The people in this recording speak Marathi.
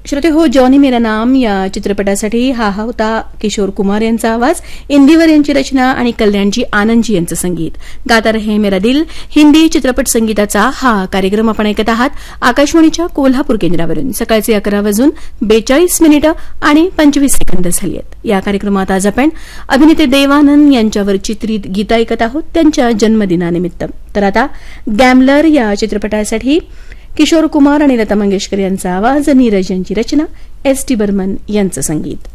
श्रोते हो, जॉनी मेरा नाम या चित्रपटासाठी हा होता किशोर कुमार यांचा आवाज, इंदिवर यांची रचना आणि कल्याणजी आनंदजी यांचं संगीत. गाता रहे मेरा दिल हिंदी चित्रपट संगीताचा हा कार्यक्रम आपण ऐकत आहात आकाशवाणीच्या कोल्हापूर केंद्रावरून. सकाळचे 11:42 आणि 25 सेकंद झाली आहेत. या कार्यक्रमात आज आपण अभिनेते देवानंद यांच्यावर चित्रित गीत ऐकत आहोत त्यांच्या जन्मदिनानिमित्त. तर आता गॅमलर या चित्रपटासाठी किशोर कुमार आणि लता मंगेशकर यांचा आवाज, नीरज यांची रचना, एस टी बर्मन यांचं संगीत.